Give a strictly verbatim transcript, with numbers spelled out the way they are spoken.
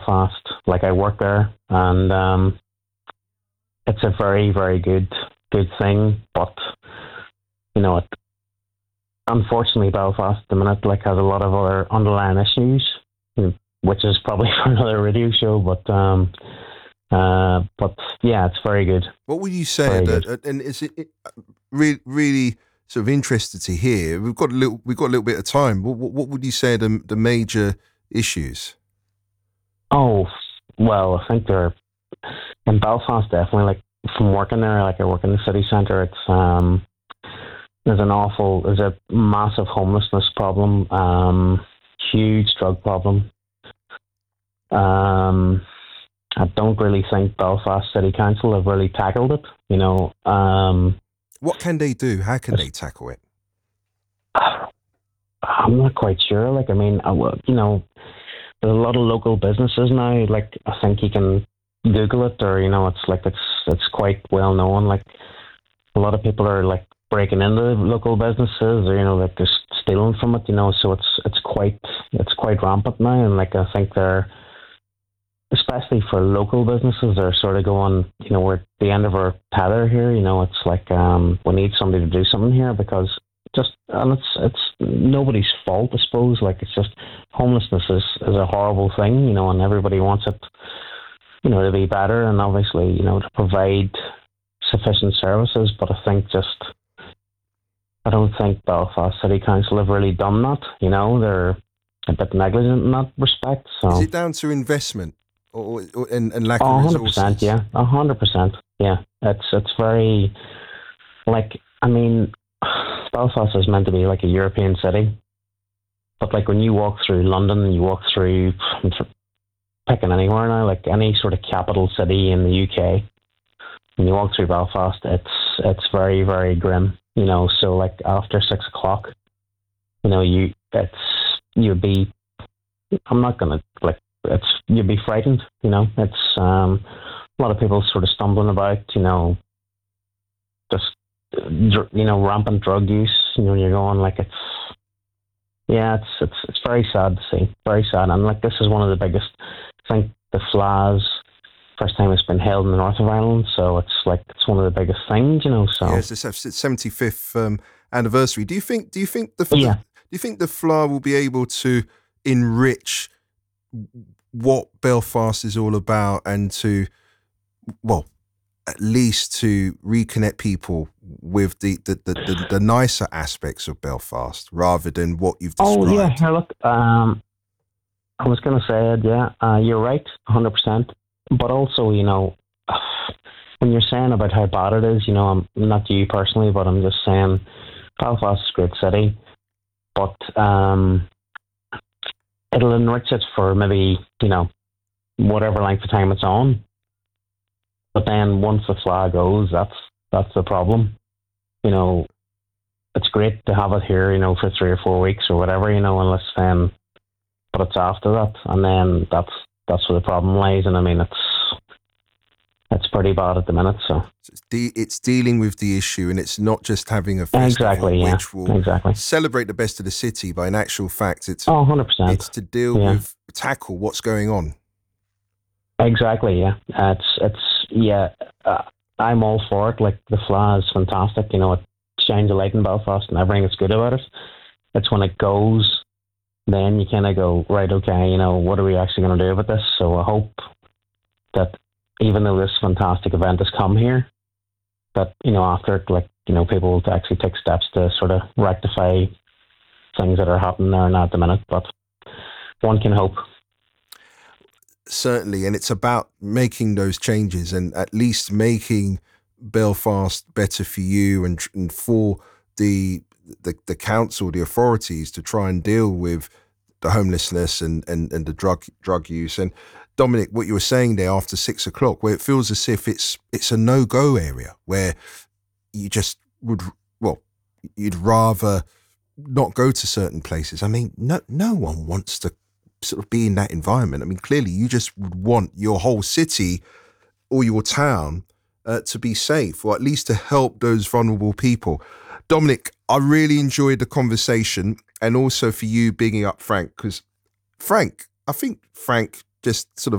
Belfast. Like I work there, and um, it's a very, very good, good thing. But you know, it, unfortunately, Belfast at the minute like has a lot of other underlying issues, which is probably for another radio show. But um, uh, but yeah, it's very good. What would you say? Very That, good. and is it, it really, really sort of interested to hear? We've got a little, we've got a little bit of time. What, what, what would you say are the, the major issues? Oh well, I think they're in Belfast definitely. Like from working there, like I work in the city centre. It's um, there's an awful, there's a massive homelessness problem, um, huge drug problem. Um, I don't really think Belfast City Council have really tackled it. You know, um, what can they do? How can they tackle it? I'm not quite sure. Like, I mean, I, you know, there's a lot of local businesses now. Like, I think you can Google it, or you know, it's like it's it's quite well known. Like, a lot of people are like breaking into local businesses, or you know, like they're stealing from it. You know, so it's it's quite it's quite rampant now, and like I think they're, especially for local businesses, they're sort of going, you know, we're at the end of our tether here. You know, it's like um, we need somebody to do something here, because just, and it's it's nobody's fault, I suppose. Like, it's just homelessness is, is a horrible thing, you know, and everybody wants it, you know, to be better, and obviously, you know, to provide sufficient services. But I think just, I don't think Belfast City Council have really done that. You know, they're a bit negligent in that respect. So is it down to investment? Or, or and, and lack oh, of one hundred percent, resources? yeah, a hundred percent, yeah. It's it's very, like, I mean, Belfast is meant to be like a European city, but like when you walk through London and you walk through, I'm picking anywhere now, like any sort of capital city in the U K, when you walk through Belfast, it's it's very, very grim, you know. So like after six o'clock, you know, you it's you'd be, I'm not gonna like. It's you'd be frightened, you know. It's um, a lot of people sort of stumbling about, you know, just you know, rampant drug use. You know, you're going like it's, yeah, it's it's it's very sad to see, very sad. And like this is one of the biggest. I think the F L A S, first time it's been held in the north of Ireland, so it's like it's one of the biggest things, you know. So yeah, it's the seventy-fifth um, anniversary. Do you think? Do you think the, yeah. the do you think the F L A will be able to enrich what Belfast is all about, and to, well, at least to reconnect people with the the, the, the, the nicer aspects of Belfast, rather than what you've described? Oh yeah, here, look, um, I was going to say it, yeah, uh, you're right, one hundred percent. But also, you know, when you're saying about how bad it is, you know, I'm not you personally, but I'm just saying Belfast is a great city, but um, it'll enrich it for maybe, you know, whatever length of time it's on. But then once the flag goes, that's that's the problem. You know, it's great to have it here, you know, for three or four weeks or whatever, you know, unless then, but it's after that, and then that's that's where the problem lies. And I mean, it's it's pretty bad at the minute. So it's, de- it's dealing with the issue, and it's not just having a festival exactly, yeah, which will exactly. celebrate the best of the city. But in actual fact, it's oh, one hundred percent. It's to deal yeah. with, tackle what's going on. Exactly, yeah. Uh, it's it's yeah. Uh, I'm all for it. Like the F L A is fantastic. You know, it shines a light in Belfast and everything that's good about it. It's when it goes, then you kind of go, right, okay, you know, what are we actually going to do about this? So I hope that even though this fantastic event has come here, that, you know, after it, like, you know, people will actually take steps to sort of rectify things that are happening there now at the minute. But one can hope. Certainly, and it's about making those changes and at least making Belfast better for you and, and for the, the the council, the authorities, to try and deal with the homelessness and, and, and the drug drug use. And Dominic, what you were saying there after six o'clock, where it feels as if it's it's a no-go area where you just would, well, you'd rather not go to certain places. I mean, no no one wants to sort of be in that environment. I mean, clearly you just would want your whole city or your town uh, to be safe, or at least to help those vulnerable people. Dominic, I really enjoyed the conversation, and also for you bigging up Frank, because Frank, I think Frank just sort of